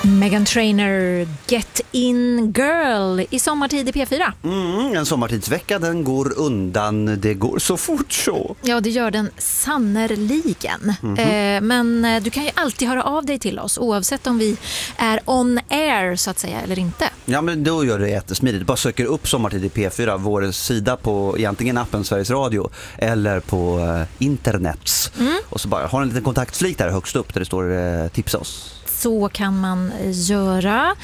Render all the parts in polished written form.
Meghan Trainor, Get In Girl i sommartid i P4. En sommartidsvecka, den går undan. Det går så fort så. Ja, det gör den sannerligen. Men du kan ju alltid höra av dig till oss oavsett om vi är on air så att säga eller inte. Ja, men då gör det jättesmidigt. Bara söker upp sommartid i P4, vår sida på egentligen appen Sveriges Radio eller på internets. Och så bara har en liten kontaktflik där högst upp där det står tipsa oss. Så kan man göra.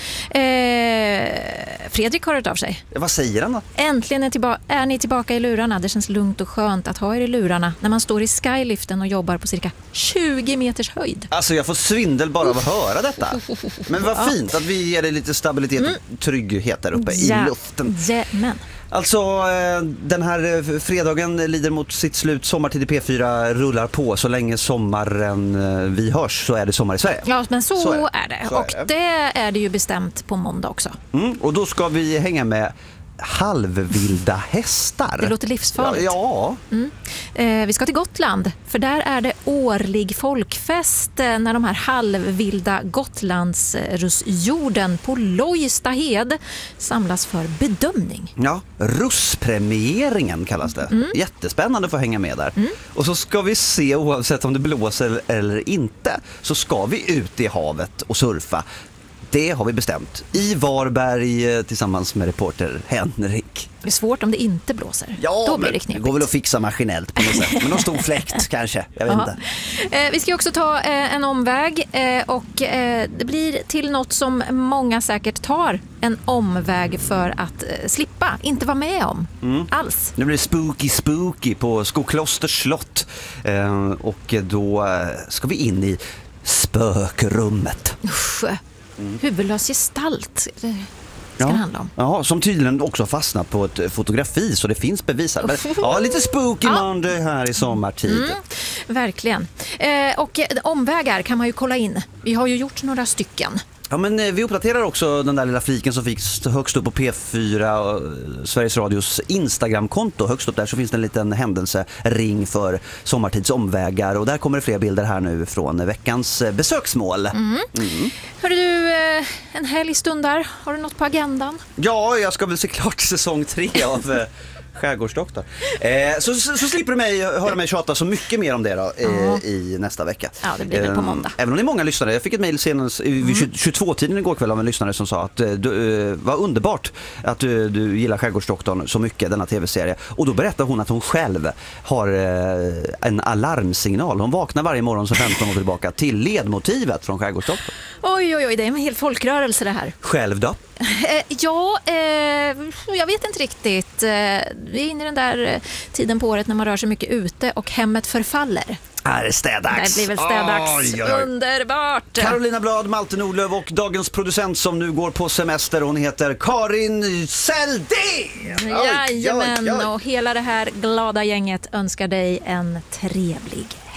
Fredrik har hört av sig. Vad säger han då? Äntligen är ni tillbaka i lurarna. Det känns lugnt och skönt att ha er i lurarna när man står i skyliften och jobbar på cirka 20 meters höjd. Alltså jag får svindel bara av att höra detta. Men vad fint att vi ger dig lite stabilitet och trygghet där uppe i luften. Jajamän. Alltså den här fredagen lider mot sitt slut. Sommartid i P4 rullar på. Så länge sommaren vi hörs så är det sommar i Sverige. Ja, men så är det. Och det är det ju bestämt på måndag också. Och då ska vi hänga med halvvilda hästar. Det låter livsfarligt. Ja. Vi ska till Gotland, för där är det årlig folkfest när de här halvvilda Gotlandsrussjorden på Lojstahed samlas för bedömning. Ja, russpremieringen kallas det. Jättespännande att få hänga med där. Och så ska vi se, oavsett om det blåser eller inte, så ska vi ut i havet och surfa. Det har vi bestämt. I Varberg tillsammans med reporter Henrik. Det är svårt om det inte blåser. Ja, då blir det knepigt. Det går väl att fixa maskinellt på något sätt. Men någon stor fläkt kanske, jag vet inte. Vi ska också ta en omväg och det blir till något som många säkert tar en omväg för att slippa, inte vara med om alls. Nu blir det spooky på Skoklosters slott och då ska vi in i spökrummet. Usch. Huvudlös gestalt ska det handla om. Ja, som tydligen också fastnat på ett fotografi så det finns bevisat. Men, lite spooky Monday här i sommartid. Verkligen. Och omvägar kan man ju kolla in. Vi har ju gjort några stycken. Ja, men vi uppdaterar också den där lilla fliken som finns högst upp på P4 och Sveriges Radios Instagramkonto. Högst upp där så finns det en liten händelsering för sommartids omvägar och där kommer det fler bilder här nu från veckans besöksmål. Hörru du, en helg stundar. Har du något på agendan? Ja, jag ska väl se klart säsong 3 av Skärgårdsdoktor. Så slipper du höra mig tjata så mycket mer om det då, i nästa vecka. Ja, det blir väl på måndag. Även om det är många lyssnare. Jag fick ett mejl senast vid 22-tiden igår kväll av en lyssnare som sa att var underbart att du gillar Skärgårdsdoktorn så mycket, denna tv-serie. Och då berättar hon att hon själv har en alarmsignal. Hon vaknar varje morgon som 15 år tillbaka till ledmotivet från Skärgårdsdoktorn. Oj, det är en hel folkrörelse det här. Själv då? Jag vet inte riktigt. Vi är inne i den där tiden på året när man rör sig mycket ute och hemmet förfaller. Här är städags. Det blir väl städags. Underbart. Carolina Blad, Malte Nordlöf och dagens producent som nu går på semester. Hon heter Karin Säldén. Jajamän, och hela det här glada gänget önskar dig en trevlig